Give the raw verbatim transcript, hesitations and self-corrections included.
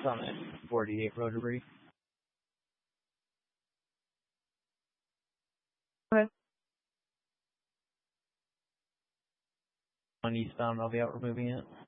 on that forty-eight rotary. Okay. On eastbound, I'll be out removing it.